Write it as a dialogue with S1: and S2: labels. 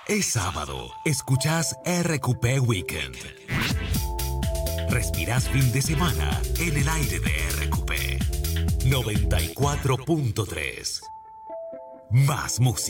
S1: Es sábado, escuchás RQP Weekend. Respirás fin de semana en el aire de RQP 94.3. Más música.